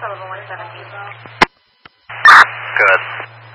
Sullivan 117. Good.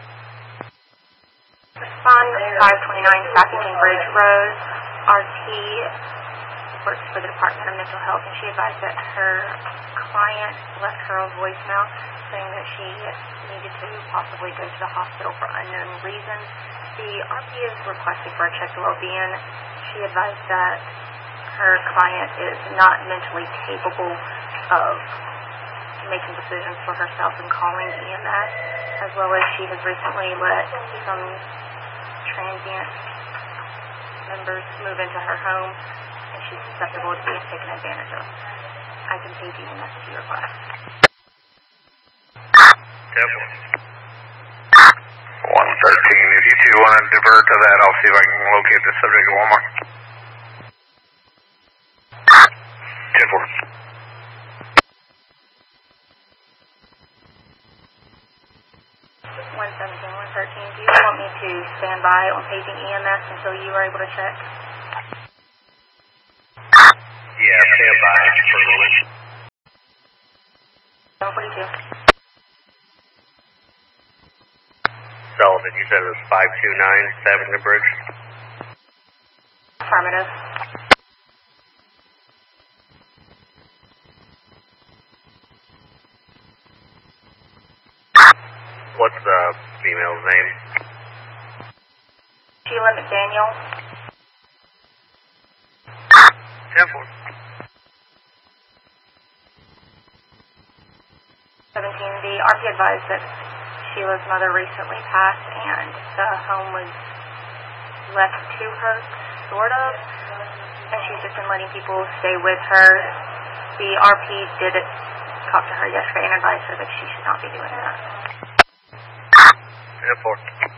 Respond 529 Sappington Bridge Road. RT works for the Department of Mental Health, and she advised that her client left her a voicemail saying that she needed to possibly go to the hospital for unknown reasons. The RP is requesting for a check of well-being. She advised that her client is not mentally capable of making decisions for herself and calling EMS, as well as she has recently let some transient members move into her home, and she's susceptible to being taken advantage of. I can page EMS if you require. 113, if you two want to divert to that, I'll see if I can locate the subject at Walmart. 10-4. 113, do you want me to stand by on paging EMS until you are able to check? Yeah, stand by for a moment. 142. Sullivan, you said it was 529 Sappington Bridge? Affirmative. What's the female's name? Sheila McDaniel. 10-4. 17, the RP advised that Sheila's mother recently passed and the home was left to her, sort of, and she's just been letting people stay with her. The RP did talk to her yesterday and advised her that she should not be doing that. 10-4.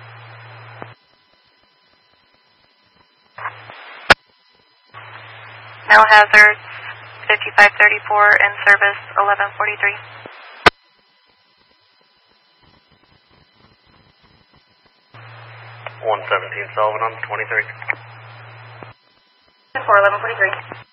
No hazards, 5534 in service 1143. 117 Sullivan on 23. 1143.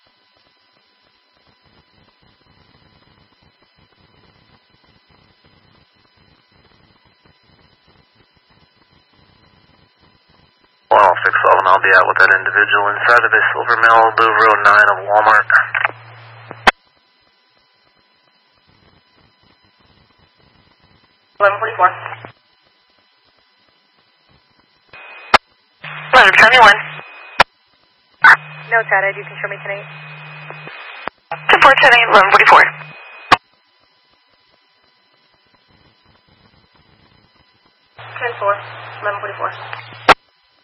Well, 611, I'll be out with that individual inside of a Silver Mill, Louvre 09 of Walmart. 1144. 1171. No, Chad, you can show me tonight. 2410 1144. 10-4, 1144.